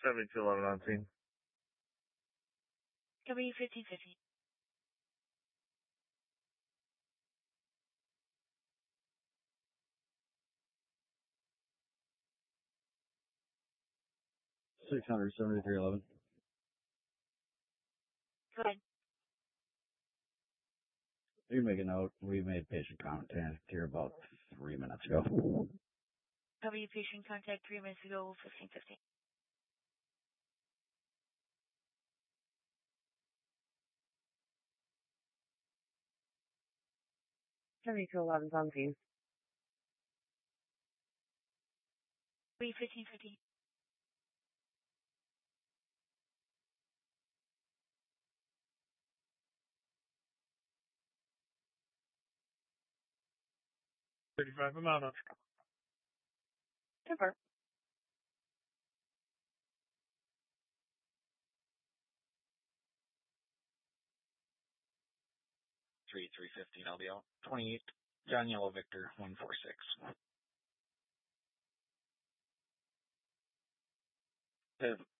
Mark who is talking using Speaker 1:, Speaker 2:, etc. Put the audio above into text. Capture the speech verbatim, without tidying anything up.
Speaker 1: seventy-two eleven on scene.
Speaker 2: W fifteen fifty.
Speaker 3: six hundred seventy-three eleven.
Speaker 2: Go ahead.
Speaker 3: You can make a note. We made patient contact here about three minutes ago.
Speaker 2: W patient contact three minutes ago, fifteen fifty.
Speaker 4: seventy-two eleven's on scene.
Speaker 2: W fifteen fifty.
Speaker 1: thirty-five, I'm out on.
Speaker 4: Super.
Speaker 5: three three fifteen, I'll be out. twenty-eight, John Yellow Victor, one four six. Have